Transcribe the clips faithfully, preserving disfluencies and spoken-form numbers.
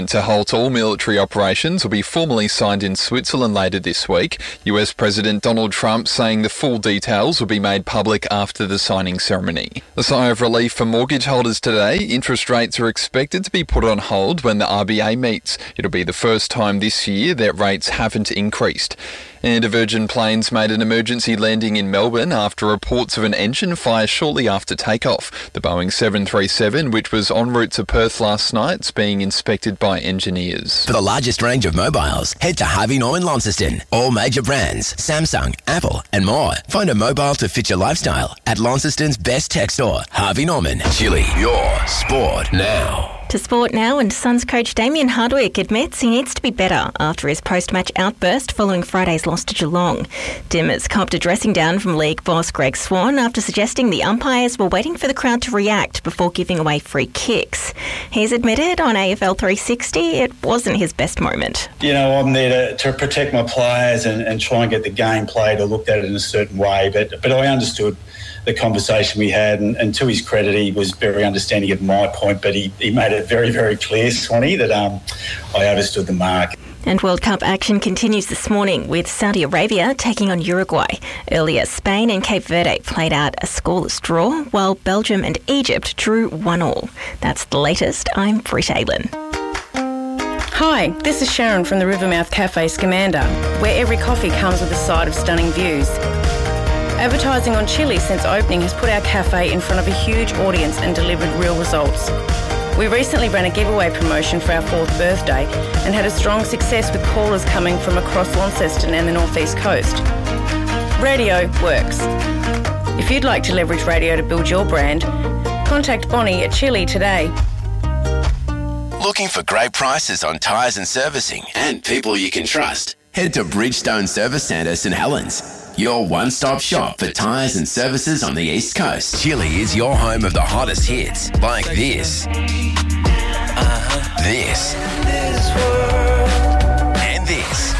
To halt all military operations will be formally signed in Switzerland later this week. U S President Donald Trump saying the full details will be made public after the signing ceremony. A sigh of relief for mortgage holders today. Interest rates are expected to be put on hold when the R B A meets. It'll be the first time this year that rates haven't increased. And a Virgin Planes made an emergency landing in Melbourne after reports of an engine fire shortly after takeoff. The Boeing seven thirty-seven, which was en route to Perth last night, is being inspected by engineers. For the largest range of mobiles, head to Harvey Norman Launceston. All major brands, Samsung, Apple and more. Find a mobile to fit your lifestyle at Launceston's best tech store, Harvey Norman. Chili, your sport now. To sport now, and Suns coach Damien Hardwick admits he needs to be better after his post-match outburst following Friday's loss to Geelong. Dimmers copped a dressing down from league boss Greg Swan after suggesting the umpires were waiting for the crowd to react before giving away free kicks. He's admitted on A F L three sixty it wasn't his best moment. You know, I'm there to, to protect my players and, and try and get the game played or looked at it in a certain way, but, but I understood the conversation we had, and, and to his credit, he was very understanding of my point, but he, he made it very, very clear, Swanee, that um, I understood the mark. And World Cup action continues this morning with Saudi Arabia taking on Uruguay. Earlier, Spain and Cape Verde played out a scoreless draw, while Belgium and Egypt drew one all. That's the latest. I'm Britt Aylen. Hi, this is Sharon from the Rivermouth Cafe Scamander, where every coffee comes with a side of stunning views. Advertising on Chili since opening has put our cafe in front of a huge audience and delivered real results. We recently ran a giveaway promotion for our fourth birthday and had a strong success with callers coming from across Launceston and the North East Coast. Radio works. If you'd like to leverage radio to build your brand, contact Bonnie at Chili today. Looking for great prices on tyres and servicing and people you can trust? Head to Bridgestone Service Centre St Helens. Your one-stop shop for tyres and services on the East Coast. Chili is your home of the hottest hits, like this, uh-huh. this, and this.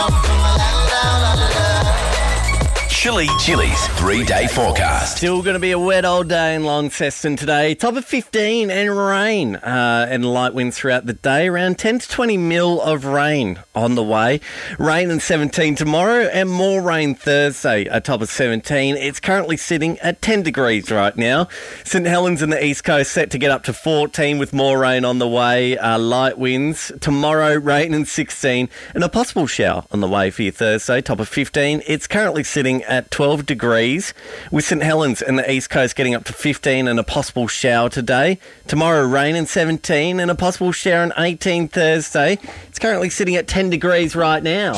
Chili, Chili's three-day forecast. Still going to be a wet old day in Launceston today. Top of fifteen and rain uh, and light winds throughout the day. Around ten to twenty mil of rain on the way. Rain and seventeen tomorrow and more rain Thursday. A top of seventeen. It's currently sitting at ten degrees right now. St Helens and the East Coast set to get up to fourteen with more rain on the way. Uh, light winds. Tomorrow, rain and sixteen and a possible shower on the way for your Thursday. Top of fifteen. It's currently sitting at twelve degrees, with St Helens and the East Coast getting up to fifteen and a possible shower today. Tomorrow, rain and seventeen and a possible shower on eighteen Thursday. It's currently sitting at ten degrees right now.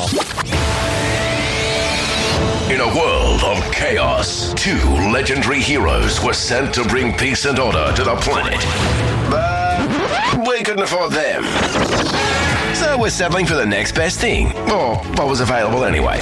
In a world of chaos, two legendary heroes were sent to bring peace and order to the planet. But we couldn't afford them. So we're settling for the next best thing, or what was available anyway.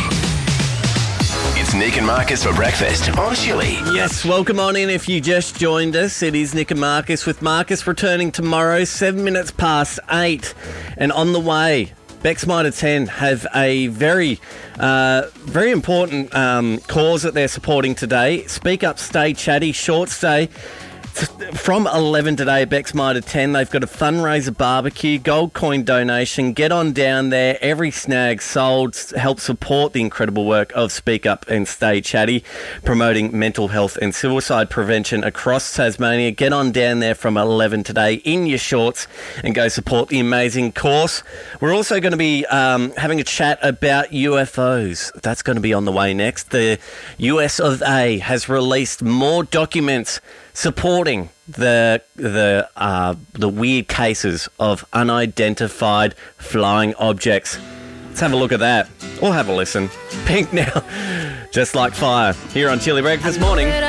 It's Nick and Marcus for breakfast on Chili. Yes, welcome on in if you just joined us. It is Nick and Marcus, with Marcus returning tomorrow, seven minutes past eight. And on the way, Bex Mitre ten have a very, uh, very important um, cause that they're supporting today. Speak Up, Stay Chatty, short stay. From eleven today, Bex Mitre ten, they've got a fundraiser barbecue, gold coin donation. Get on down there. Every snag sold. Help support the incredible work of Speak Up and Stay Chatty, promoting mental health and suicide prevention across Tasmania. Get on down there from eleven today in your shorts and go support the amazing cause. We're also going to be um, having a chat about U F Os. That's going to be on the way next. The U S of A has released more documents supporting the the uh, the weird cases of unidentified flying objects. Let's have a look at that, or have a listen. Pink now, just like fire, here on Chili Breakfast Morning.